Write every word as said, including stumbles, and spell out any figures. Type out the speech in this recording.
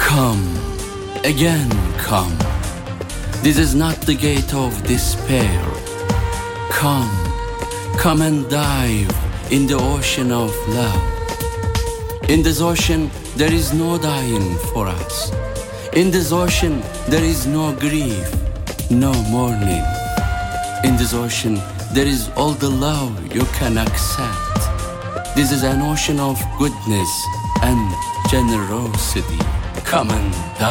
Come, again come. This is not the gate of despair. Come, come and dive in the ocean of love. In this ocean there is no dying for us. In this ocean there is no grief, no mourning. In this ocean there is all the love you can accept. This is an ocean of goodness and generosity. Come and dive.